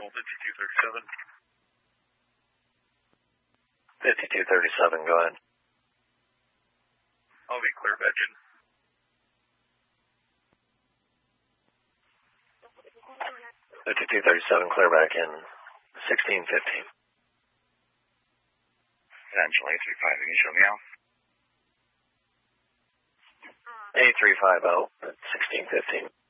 call 5237. 5237, go ahead. I'll be clear back in. 5237, clear back in 1615. Potential A35, can you show me out? A350 at 1615.